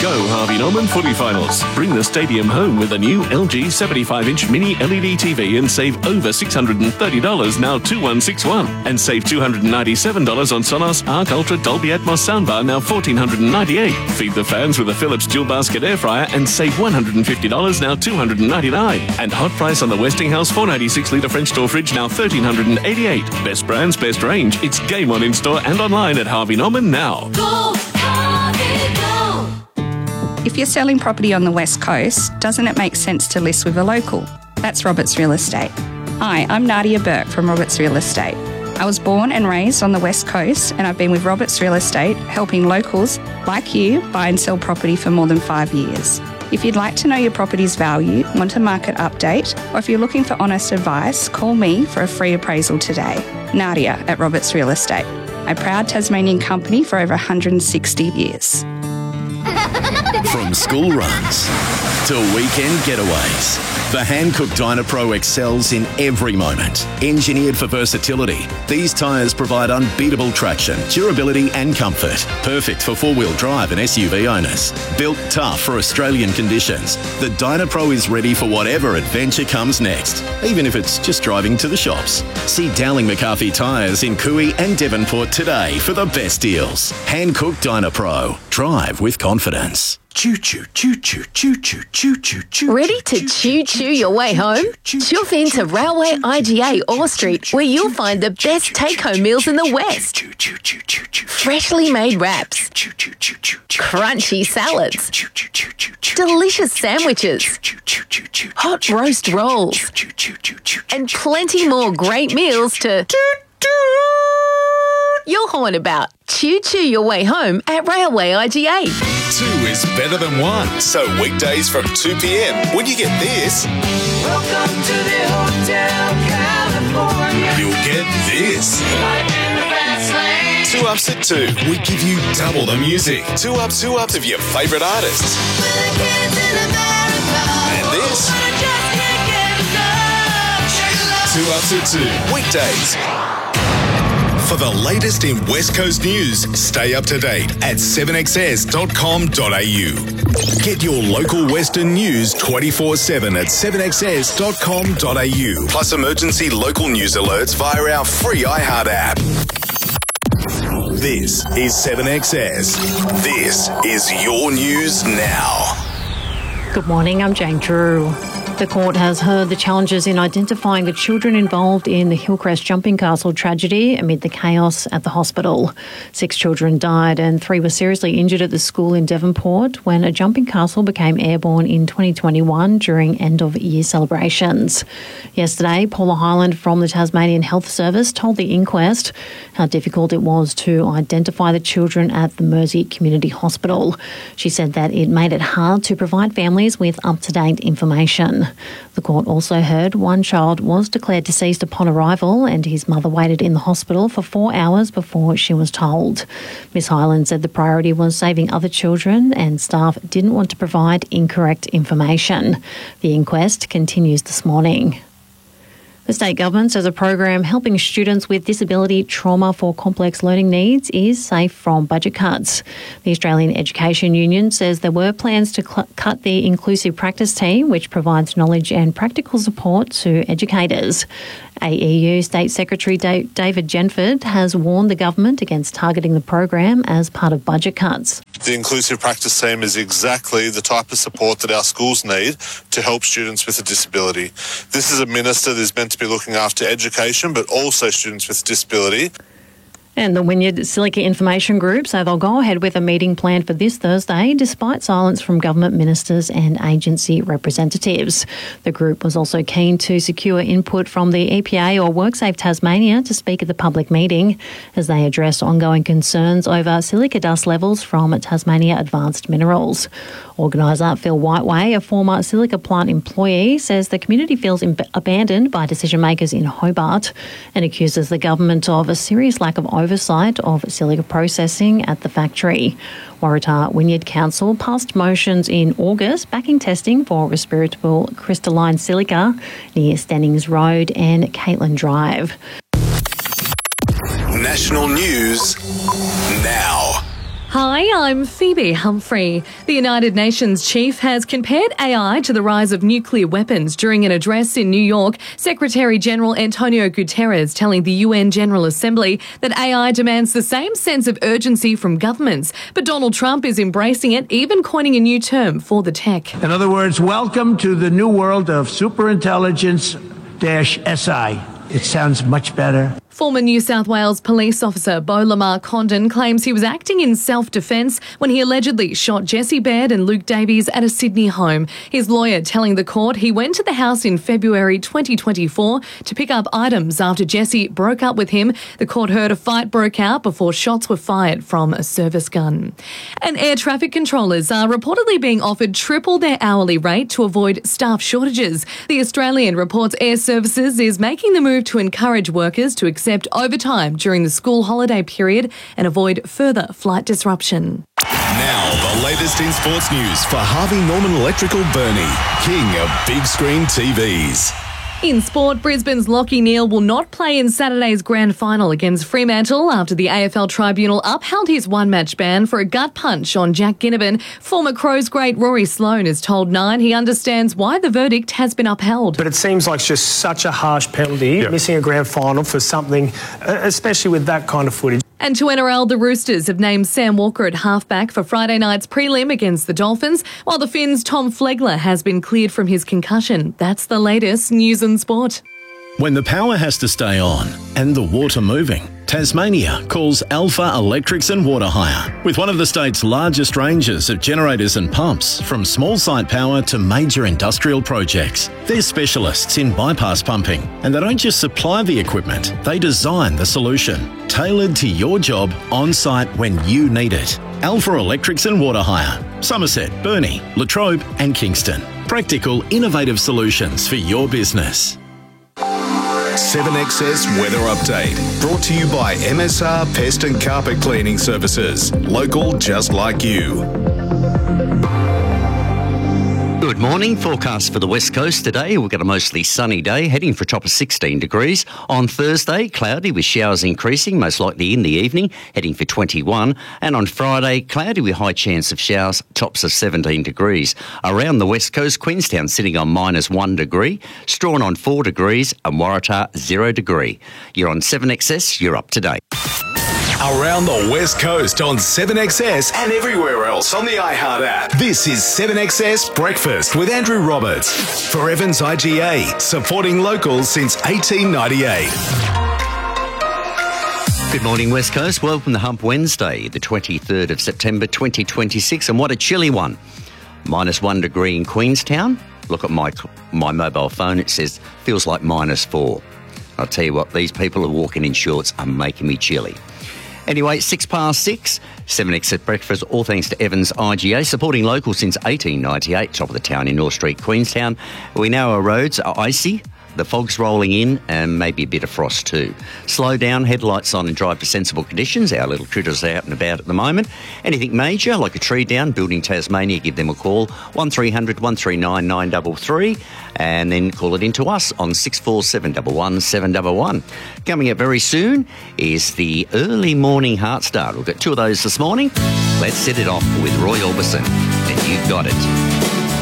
Go Harvey Norman footy finals. Bring the stadium home with a new LG 75-inch mini LED TV and save over $630, now $2,161. And save $297 on Sonos Arc Ultra Dolby Atmos soundbar, now $1,498. Feed the fans with a Philips dual basket air fryer and save $150, now $299. And hot price on the Westinghouse 496-litre French door fridge, now $1,388. Best brands, best range. It's game on in-store and online at Harvey Norman now. Go, Harvey, go! If you're selling property on the West Coast, doesn't it make sense to list with a local? That's Roberts Real Estate. Hi, I'm Nadia Burke from Roberts Real Estate. I was born and raised on the West Coast, and I've been with Roberts Real Estate helping locals like you buy and sell property for more than 5 years. If you'd like to know your property's value, want a market update, or if you're looking for honest advice, call me for a free appraisal today. Nadia at Roberts Real Estate, a proud Tasmanian company for over 160 years. From school runs to weekend getaways, the Hankook Dynapro excels in every moment. Engineered for versatility, these tyres provide unbeatable traction, durability and comfort. Perfect for four-wheel drive and SUV owners. Built tough for Australian conditions, the Dynapro is ready for whatever adventure comes next, even if it's just driving to the shops. See Dowling McCarthy Tyres in Cooey and Devonport today for the best deals. Hankook Dynapro. Drive with confidence. Choo-choo, choo-choo, choo-choo, choo-choo, choo. Ready to choo-choo your way home? Chuff into Railway IGA Orr Street, where you'll find the best take-home meals in the West. Freshly made wraps, crunchy salads, delicious sandwiches, hot roast rolls, and plenty more great meals to... You'll horn about. Choo-choo your way home at Railway IGA. 2 is better than 1. So weekdays from 2 p.m. when you get this, Welcome to the Hotel California. you'll get this. Life in the fast lane. 2 Ups at 2. We give you double the music. 2 ups of your favourite artists. For the kids in America. And this, I just can't get enough. 2 Ups at 2. Weekdays. For the latest in West Coast news, stay up to date at 7xs.com.au. Get your local Western news 24/7 at 7xs.com.au. Plus emergency local news alerts via our free iHeart app. This is 7XS. This is your news now. Good morning, I'm Jane Drew. The court has heard the challenges in identifying the children involved in the Hillcrest Jumping Castle tragedy amid the chaos at the hospital. 6 children died and 3 were seriously injured at the school in Devonport when a jumping castle became airborne in 2021 during end-of-year celebrations. Yesterday, Paula Hyland from the Tasmanian Health Service told the inquest how difficult it was to identify the children at the Mersey Community Hospital. She said that it made it hard to provide families with up-to-date information. The court also heard one child was declared deceased upon arrival and his mother waited in the hospital for 4 hours before she was told. Ms Hyland said the priority was saving other children and staff didn't want to provide incorrect information. The inquest continues this morning. The state government says a program helping students with disability trauma for complex learning needs is safe from budget cuts. The Australian Education Union says there were plans to cut the Inclusive Practice Team, which provides knowledge and practical support to educators. AEU State Secretary David Genford has warned the government against targeting the program as part of budget cuts. The Inclusive Practice Team is exactly the type of support that our schools need to help students with a disability. This is a minister that is meant to be looking after education, but also students with disability. And the Wynyard Silica Information Group say they'll go ahead with a meeting planned for this Thursday, despite silence from government ministers and agency representatives. The group was also keen to secure input from the EPA or WorkSafe Tasmania to speak at the public meeting as they address ongoing concerns over silica dust levels from Tasmania Advanced Minerals. Organiser Phil Whiteway, a former silica plant employee, says the community feels abandoned by decision makers in Hobart and accuses the government of a serious lack of oversight of silica processing at the factory. Waratah Wynyard Council passed motions in August backing testing for respirable crystalline silica near Stennings Road and Caitlin Drive. National news now. Hi, I'm Phoebe Humphrey. The United Nations chief has compared AI to the rise of nuclear weapons during an address in New York. Secretary General Antonio Guterres telling the UN General Assembly that AI demands the same sense of urgency from governments. But Donald Trump is embracing it, even coining a new term for the tech. In other words, welcome to the new world of superintelligence-SI. It sounds much better. Former New South Wales police officer Beau Lamar Condon claims he was acting in self-defence when he allegedly shot Jesse Baird and Luke Davies at a Sydney home. His lawyer telling the court he went to the house in February 2024 to pick up items after Jesse broke up with him. The court heard a fight broke out before shots were fired from a service gun. And air traffic controllers are reportedly being offered triple their hourly rate to avoid staff shortages. The Australian reports Air Services is making the move to encourage workers to accept overtime during the school holiday period and avoid further flight disruption. Now, the latest in sports news for Harvey Norman Electrical Burnie, king of big screen TVs. In sport, Brisbane's Lachie Neale will not play in Saturday's grand final against Fremantle after the AFL Tribunal upheld his one-match ban for a gut punch on Jack Ginnivan. Former Crows great Rory Sloane has told Nine he understands why the verdict has been upheld. But it seems like just such a harsh penalty, missing a grand final for something, especially with that kind of footage. And to NRL, the Roosters have named Sam Walker at halfback for Friday night's prelim against the Dolphins, while the Finns' Tom Flegler has been cleared from his concussion. That's the latest news and sport. When the power has to stay on and the water moving, Tasmania calls Alpha Electrics and Water Hire. With one of the state's largest ranges of generators and pumps, from small site power to major industrial projects. They're specialists in bypass pumping, and they don't just supply the equipment, they design the solution, tailored to your job on site when you need it. Alpha Electrics and Water Hire. Somerset, Burnie, Latrobe and Kingston. Practical, innovative solutions for your business. 7XS Weather Update, brought to you by MSR Pest and Carpet Cleaning Services. Local just like you. Good morning. Forecast for the West Coast today. We've got a mostly sunny day, heading for a top of 16 degrees. On Thursday, cloudy with showers increasing, most likely in the evening, heading for 21. And on Friday, cloudy with high chance of showers, tops of 17 degrees. Around the West Coast, Queenstown sitting on -1 degree, Strawn on 4 degrees and Waratah 0 degree. You're on 7XS, you're up to date. Around the West Coast on 7XS and everywhere else on the iHeart app. This is 7XS Breakfast with Andrew Roberts for Evans IGA, supporting locals since 1898. Good morning, West Coast. Welcome to Hump Wednesday, the 23rd of September 2026, and what a chilly one. -1 degree in Queenstown. Look at my mobile phone, it says feels like -4. I'll tell you what, these people are walking in shorts are making me chilly. Anyway, 6:06, 7X at breakfast, all thanks to Evans IGA, supporting local since 1898, top of the town in North Street, Queenstown. We know our roads are icy, the fog's rolling in, and maybe a bit of frost too. Slow down, headlights on and drive for sensible conditions. Our little critters are out and about at the moment. Anything major, like a tree down, Building Tasmania, give them a call, 1300 139 933, and then call it into us on 64711 711. Coming up very soon is the early morning heart start. We've got two of those this morning. Let's set it off with Roy Orbison, and you've got it.